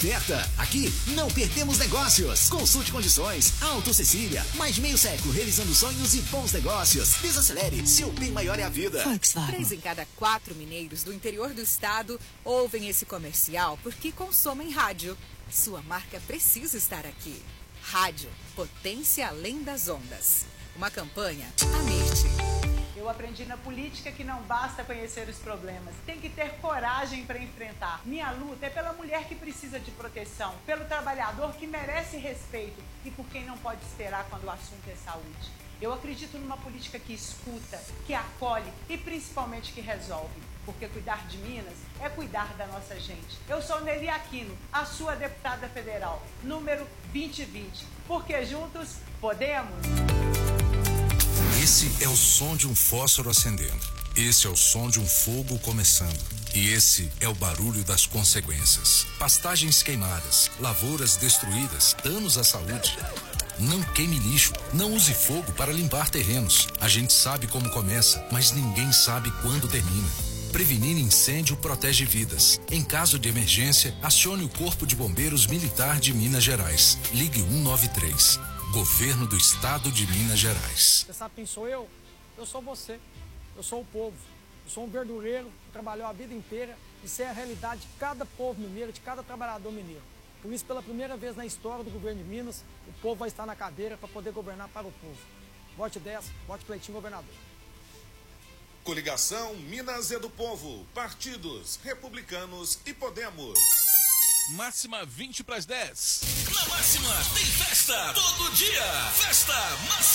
oferta. Aqui não perdemos negócios. Consulte condições. Auto Cecília, mais de meio século realizando sonhos e bons negócios. Desacelere, seu bem maior é a vida. Volkswagen. 3 em cada 4 mineiros do interior do estado ouvem esse comercial porque consomem rádio. Sua marca precisa estar aqui. Rádio, potência além das ondas. Uma campanha Amit. Eu aprendi na política que não basta conhecer os problemas, tem que ter coragem para enfrentar. Minha luta é pela mulher que precisa de proteção, pelo trabalhador que merece respeito e por quem não pode esperar quando o assunto é saúde. Eu acredito numa política que escuta, que acolhe e principalmente que resolve. Porque cuidar de Minas é cuidar da nossa gente. Eu sou Nelly Aquino, a sua deputada federal, número 2020. Porque juntos podemos. Esse é o som de um fósforo acendendo. Esse é o som de um fogo começando. E esse é o barulho das consequências. Pastagens queimadas, lavouras destruídas, danos à saúde. Não queime lixo, não use fogo para limpar terrenos. A gente sabe como começa, mas ninguém sabe quando termina. Prevenir incêndio protege vidas. Em caso de emergência, acione o Corpo de Bombeiros Militar de Minas Gerais. Ligue 193. Governo do Estado de Minas Gerais. Você sabe quem sou eu? Eu sou você. Eu sou o povo. Eu sou um verdureiro que trabalhou a vida inteira. Isso é a realidade de cada povo mineiro, de cada trabalhador mineiro. Por isso, pela primeira vez na história do governo de Minas, o povo vai estar na cadeira para poder governar para o povo. Vote 10, vote Cleitinho governador. Coligação Minas é do Povo. Partidos Republicanos e Podemos. Máxima 20 para as 10. Na Máxima tem festa todo dia. Festa Máxima.